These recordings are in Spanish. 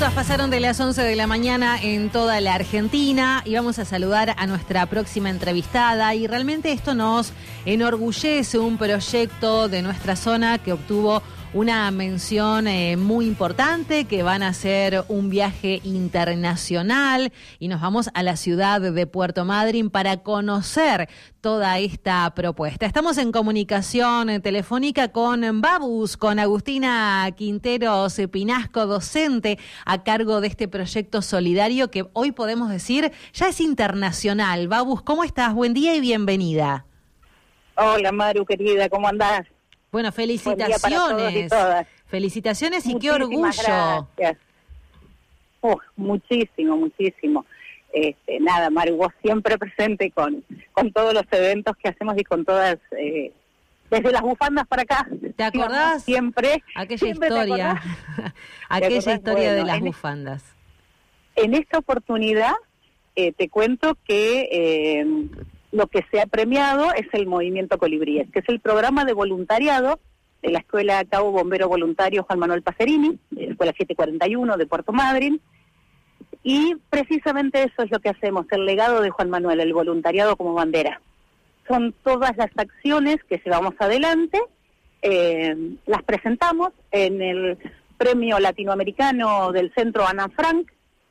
minutos pasaron de las 11 de la mañana en toda la Argentina y vamos a saludar a nuestra próxima entrevistada y realmente esto nos enorgullece, un proyecto de nuestra zona que obtuvo una mención muy importante, que van a hacer un viaje internacional y nos vamos a la ciudad de Puerto Madryn para conocer toda esta propuesta. Estamos en comunicación telefónica con Babus, con Agustina Quinteros Pinasco, docente a cargo de este proyecto solidario que hoy podemos decir ya es internacional. Babus, ¿cómo estás? Buen día y bienvenida. Hola Maru, querida, ¿cómo andás? Bueno, felicitaciones. Buen día para todos y todas. Felicitaciones y Muchísimas qué orgullo. Gracias. Muchísimo. Nada, Maru, vos siempre presente con todos los eventos que hacemos y con todas, desde las bufandas para acá. ¿Te acordás? Siempre. Aquella historia. Aquella historia de las bufandas. En esta oportunidad, te cuento que lo que se ha premiado es el Movimiento Colibríes, que es el programa de voluntariado de la Escuela Cabo Bombero Voluntario Juan Manuel Pacerini, de la Escuela 741 de Puerto Madryn, y precisamente eso es lo que hacemos, el legado de Juan Manuel, el voluntariado como bandera. Son todas las acciones que llevamos adelante, las presentamos en el Premio Latinoamericano del Centro Ana Frank.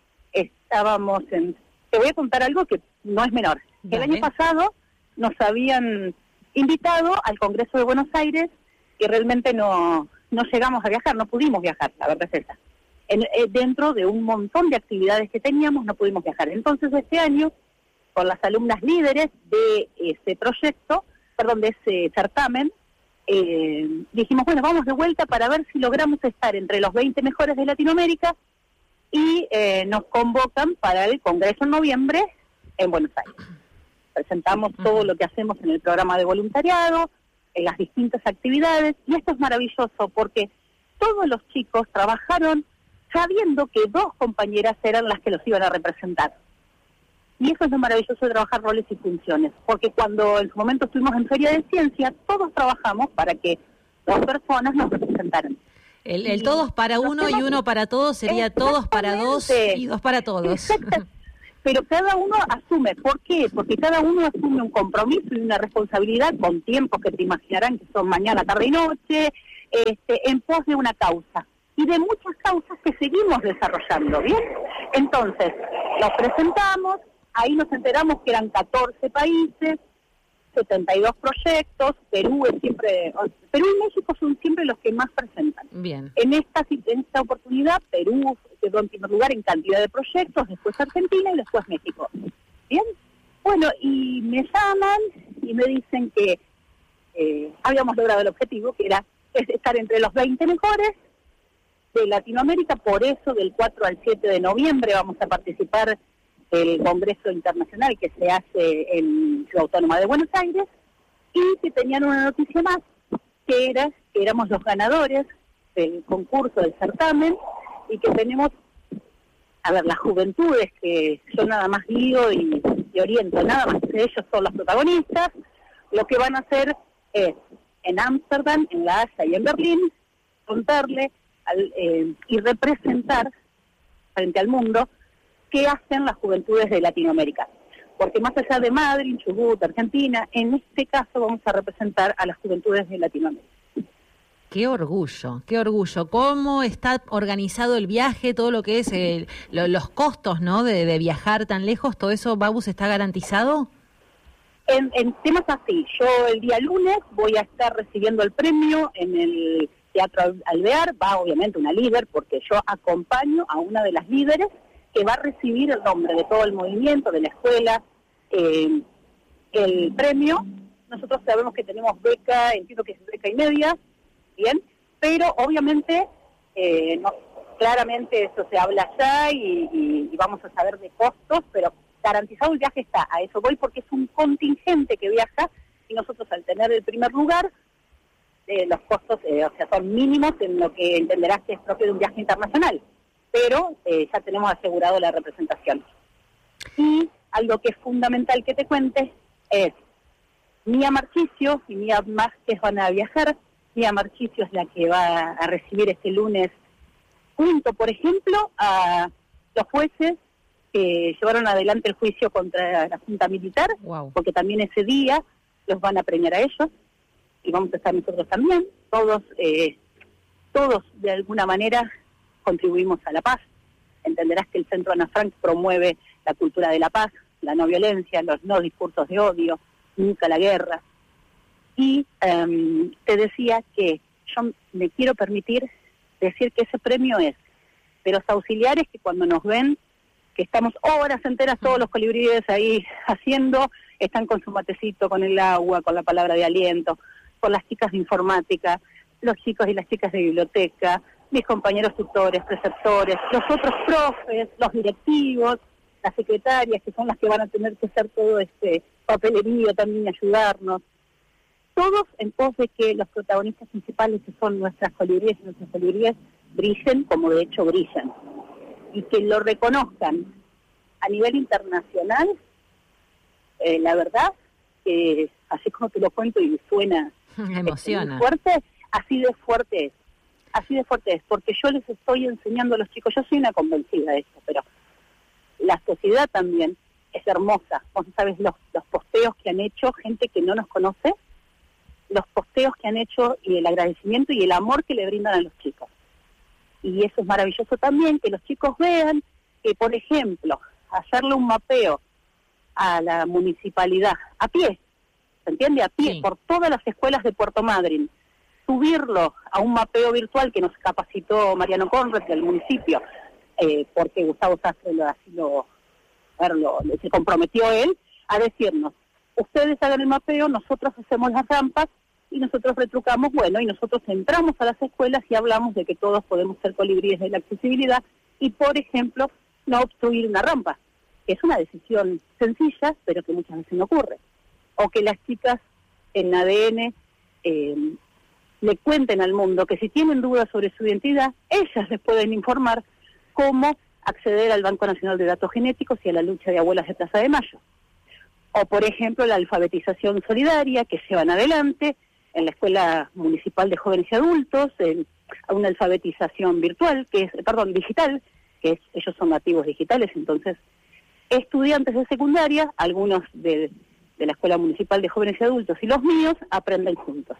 Te voy a contar algo que no es menor. El año pasado nos habían invitado al Congreso de Buenos Aires y realmente no llegamos a viajar, no pudimos viajar, la verdad es esa. Dentro de un montón de actividades que teníamos no pudimos viajar. Entonces este año, con las alumnas líderes de ese proyecto, de ese certamen, dijimos, bueno, vamos de vuelta para ver si logramos estar entre los 20 mejores de Latinoamérica y nos convocan para el Congreso en noviembre en Buenos Aires. Presentamos todo lo que hacemos en el programa de voluntariado, en las distintas actividades, y esto es maravilloso porque todos los chicos trabajaron sabiendo que dos compañeras eran las que los iban a representar. Y eso es lo maravilloso de trabajar roles y funciones, porque cuando en su momento estuvimos en Feria de Ciencia, todos trabajamos para que dos personas nos representaran. El todos para uno y uno para todos sería todos para dos y dos para todos. Exacto. Pero cada uno asume. ¿Por qué? Porque cada uno asume un compromiso y una responsabilidad con tiempos que te imaginarán que son mañana, tarde y noche, en pos de una causa. Y de muchas causas que seguimos desarrollando, ¿bien? Entonces, los presentamos, ahí nos enteramos que eran 14 países, 72 proyectos, Perú y México son siempre los que más presentan. Bien. En esta oportunidad, Perú quedó en primer lugar en cantidad de proyectos, después Argentina y después México. Bien, bueno, y me llaman y me dicen que habíamos logrado el objetivo, que era estar entre los 20 mejores de Latinoamérica. Por eso del 4 al 7 de noviembre vamos a participar del Congreso Internacional que se hace en Ciudad Autónoma de Buenos Aires, y que tenían una noticia más, que éramos los ganadores del concurso, del certamen, y que tenemos, las juventudes que yo nada más guío y oriento, nada más que ellos son los protagonistas. Lo que van a hacer es, en Ámsterdam, en La Haya y en Berlín, contarle y representar frente al mundo qué hacen las juventudes de Latinoamérica. Porque más allá de Madrid, Chubut, Argentina, en este caso vamos a representar a las juventudes de Latinoamérica. Qué orgullo, qué orgullo. ¿Cómo está organizado el viaje, todo lo que es los costos, ¿no? de viajar tan lejos? ¿Todo eso, Babus, está garantizado? En temas así, yo el día lunes voy a estar recibiendo el premio en el Teatro Alvear. Va obviamente una líder, porque yo acompaño a una de las líderes que va a recibir el nombre de todo el movimiento, de la escuela, el premio. Nosotros sabemos que tenemos beca, entiendo que es beca y media, bien, pero obviamente, claramente eso se habla allá y vamos a saber de costos, pero garantizado el viaje está. A eso voy porque es un contingente que viaja, y nosotros al tener el primer lugar, los costos son mínimos en lo que entenderás que es propio de un viaje internacional, pero ya tenemos asegurado la representación. Y algo que es fundamental que te cuente es, Mía Marchisio y Mía Vázquez van a viajar. Mía Marchisio es la que va a recibir este lunes junto, por ejemplo, a los jueces que llevaron adelante el juicio contra la Junta Militar, Wow. porque también ese día los van a premiar a ellos, y vamos a estar nosotros también, todos de alguna manera contribuimos a la paz. Entenderás que el Centro Ana Frank promueve la cultura de la paz, la no violencia, los no discursos de odio, nunca la guerra. Y te decía que yo me quiero permitir decir que ese premio es de los auxiliares que cuando nos ven, que estamos horas enteras todos los colibríes ahí haciendo, están con su matecito, con el agua, con la palabra de aliento, con las chicas de informática, los chicos y las chicas de biblioteca, mis compañeros tutores, preceptores, los otros profes, los directivos, las secretarias, que son las que van a tener que hacer todo este papelerío también y ayudarnos. Todos en pos de que los protagonistas principales, que son nuestras colibríes y nuestros colibríes, brillen como de hecho brillan. Y que lo reconozcan a nivel internacional, la verdad, que así como te lo cuento y suena emociona. Fuerte, así de fuerte es, porque yo les estoy enseñando a los chicos, yo soy una convencida de esto, pero la sociedad también es hermosa. Vos sabés los posteos que han hecho gente que no nos conoce, los posteos que han hecho y el agradecimiento y el amor que le brindan a los chicos. Y eso es maravilloso también, que los chicos vean que, por ejemplo, hacerle un mapeo a la municipalidad, a pie, ¿se entiende? A pie, sí, por todas las escuelas de Puerto Madryn, subirlo a un mapeo virtual que nos capacitó Mariano Conrad del municipio, porque Gustavo Sastre se comprometió él a decirnos, ustedes hagan el mapeo, nosotros hacemos las rampas y nosotros retrucamos, bueno, y nosotros entramos a las escuelas y hablamos de que todos podemos ser colibríes de la accesibilidad y, por ejemplo, no obstruir una rampa, que es una decisión sencilla, pero que muchas veces no ocurre. O que las chicas en ADN le cuenten al mundo que si tienen dudas sobre su identidad, ellas les pueden informar cómo acceder al Banco Nacional de Datos Genéticos y a la lucha de abuelas de Plaza de Mayo. O, por ejemplo, la alfabetización solidaria que llevan adelante en la Escuela Municipal de Jóvenes y Adultos, una alfabetización digital, que ellos son nativos digitales, entonces estudiantes de secundaria, algunos de la Escuela Municipal de Jóvenes y Adultos y los míos, aprenden juntos.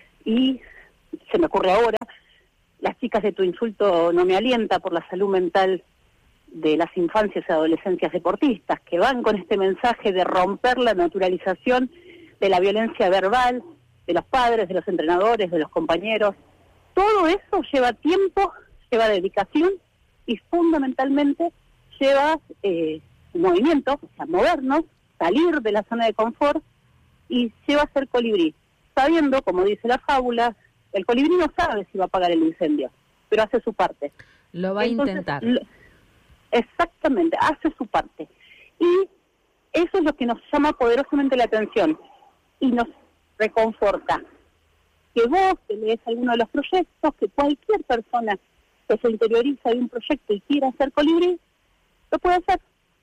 Y se me ocurre ahora, las chicas de Tu Insulto No Me Alienta por la salud mental de las infancias y adolescencias deportistas, que van con este mensaje de romper la naturalización de la violencia verbal, de los padres, de los entrenadores, de los compañeros. Todo eso lleva tiempo, lleva dedicación y fundamentalmente lleva movimiento, o sea, movernos, salir de la zona de confort y lleva a ser colibrí, sabiendo, como dice la fábula, el colibrí no sabe si va a apagar el incendio, pero hace su parte. Lo va a intentar. Exactamente, hace su parte. Y eso es lo que nos llama poderosamente la atención y nos reconforta. Que vos que lees alguno de los proyectos, que cualquier persona que se interioriza de un proyecto y quiera hacer colibrí, lo puede hacer.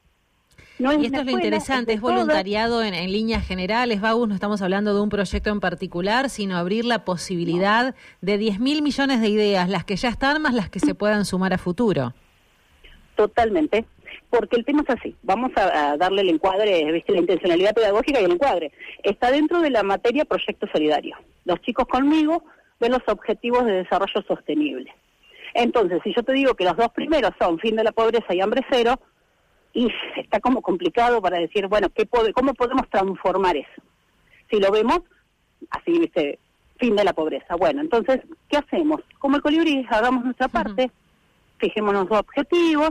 No y esto es lo interesante, es voluntariado en líneas generales, Bagus, no estamos hablando de un proyecto en particular, sino abrir la posibilidad de 10.000 millones de ideas, las que ya están más las que se puedan sumar a futuro. Totalmente, porque el tema es así, vamos a darle el encuadre, ¿viste? La intencionalidad pedagógica y el encuadre. Está dentro de la materia Proyecto Solidario. Los chicos conmigo ven los objetivos de desarrollo sostenible. Entonces, si yo te digo que los dos primeros son fin de la pobreza y hambre cero, y está como complicado para decir, bueno, ¿cómo podemos transformar eso? Si lo vemos así, ¿viste? Fin de la pobreza. Bueno, entonces, ¿qué hacemos? Como el colibrí, hagamos nuestra parte, fijémonos los objetivos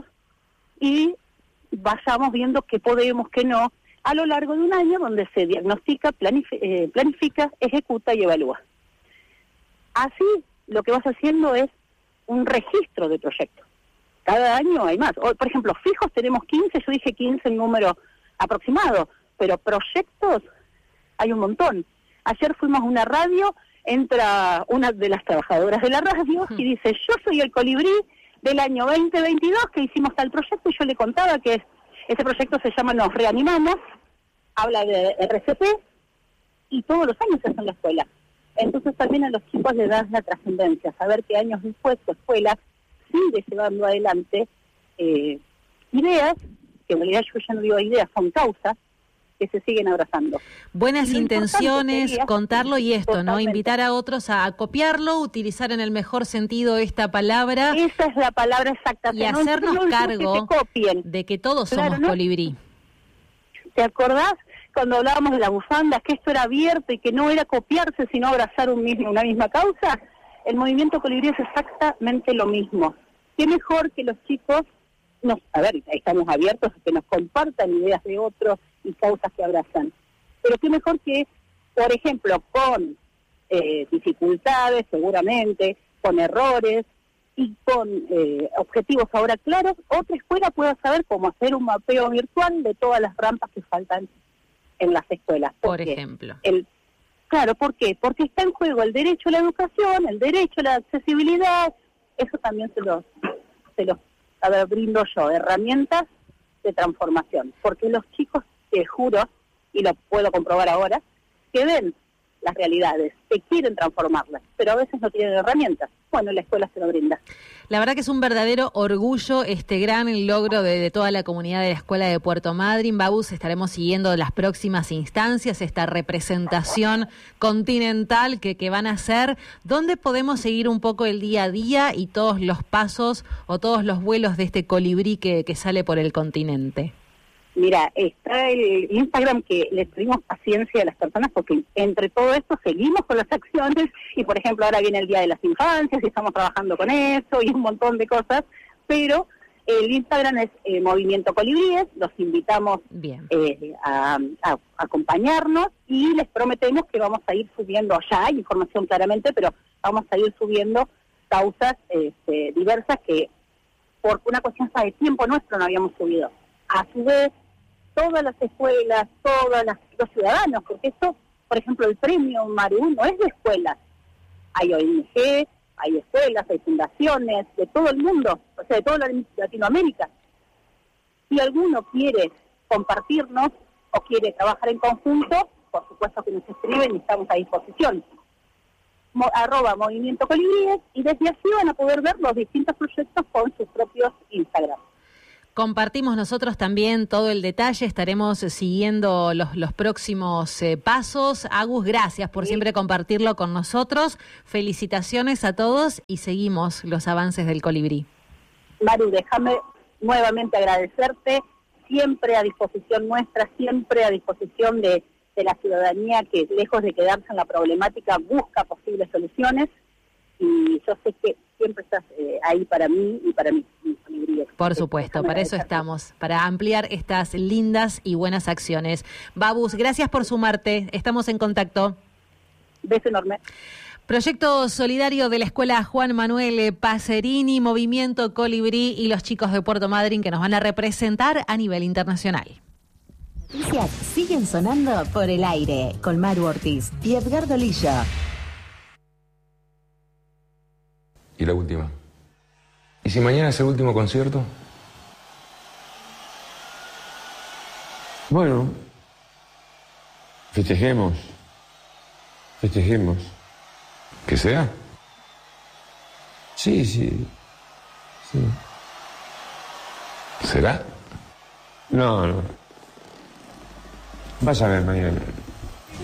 y vayamos viendo qué podemos, qué no, a lo largo de un año donde se diagnostica, planifica, ejecuta y evalúa. Así, lo que vas haciendo es un registro de proyectos. Cada año hay más. Hoy, por ejemplo, fijos tenemos 15, yo dije 15 en número aproximado, pero proyectos hay un montón. Ayer fuimos a una radio, entra una de las trabajadoras de la radio y dice, yo soy el colibrí del año 2022 que hicimos tal proyecto, y yo le contaba que ese proyecto se llama Nos Reanimamos, habla de RCP, y todos los años se hace en la escuela. Entonces también a los chicos les das la trascendencia, saber que años después su escuela sigue llevando adelante ideas, que en realidad yo ya no digo ideas, son causas, que se siguen abrazando. Buenas intenciones, sería, contarlo y esto, totalmente, ¿no? Invitar a otros a copiarlo, utilizar en el mejor sentido esta palabra. Esa es la palabra exacta. Y hacernos cargo de que todos somos colibrí. ¿Te acordás cuando hablábamos de las bufandas, que esto era abierto y que no era copiarse, sino abrazar una misma causa? El movimiento colibrí es exactamente lo mismo. Qué mejor que los chicos, estamos abiertos a que nos compartan ideas de otros y causas que abrazan. Pero qué mejor que, por ejemplo, con dificultades seguramente, con errores y con objetivos ahora claros, otra escuela pueda saber cómo hacer un mapeo virtual de todas las rampas que faltan en las escuelas. Por ejemplo. Claro, ¿por qué? Porque está en juego el derecho a la educación, el derecho a la accesibilidad. Eso también se los brindo yo, herramientas de transformación. Porque los chicos, te juro, y lo puedo comprobar ahora, que ven las realidades, que quieren transformarlas, pero a veces no tienen herramientas. Bueno, la escuela se lo brinda. La verdad que es un verdadero orgullo este gran logro de toda la comunidad de la Escuela de Puerto Madryn. Babus, estaremos siguiendo las próximas instancias, esta representación continental que van a hacer. ¿Dónde podemos seguir un poco el día a día y todos los pasos o todos los vuelos de este colibrí que sale por el continente? Mira, está el Instagram, que les pedimos paciencia a las personas porque entre todo esto seguimos con las acciones y, por ejemplo, ahora viene el Día de las Infancias y estamos trabajando con eso y un montón de cosas, pero el Instagram es Movimiento Colibríes. Los invitamos a acompañarnos y les prometemos que vamos a ir subiendo, ya hay información claramente, pero vamos a ir subiendo causas diversas que por una cuestión de tiempo nuestro no habíamos subido. A su vez, todas las escuelas, los ciudadanos, porque esto, por ejemplo, el premio Maru no es de escuelas. Hay ONG, hay escuelas, hay fundaciones de todo el mundo, o sea, de toda Latinoamérica. Si alguno quiere compartirnos o quiere trabajar en conjunto, por supuesto que nos escriben y estamos a disposición. @Movimiento Colibríes, y desde así van a poder ver los distintos proyectos con sus propios Instagram. Compartimos nosotros también todo el detalle, estaremos siguiendo los próximos pasos. Agus, gracias por siempre compartirlo con nosotros. Felicitaciones a todos y seguimos los avances del colibrí. Maru, déjame nuevamente agradecerte, siempre a disposición nuestra, siempre a disposición de la ciudadanía que, lejos de quedarse en la problemática, busca posibles soluciones, y yo sé que siempre estás ahí para mí y para mis colibríes. Por supuesto, para eso estamos, para ampliar estas lindas y buenas acciones. Babus, gracias por sumarte, estamos en contacto. Beso enorme. Proyecto solidario de la Escuela Juan Manuel Pacerini, Movimiento Colibrí y los chicos de Puerto Madryn que nos van a representar a nivel internacional. Noticias siguen sonando por el aire con Maru Ortiz y Edgardo Lillo. Y la última. ¿Y si mañana es el último concierto? Bueno, festejemos. ¿Que sea? Sí. ¿Será? No. Vas a ver mañana.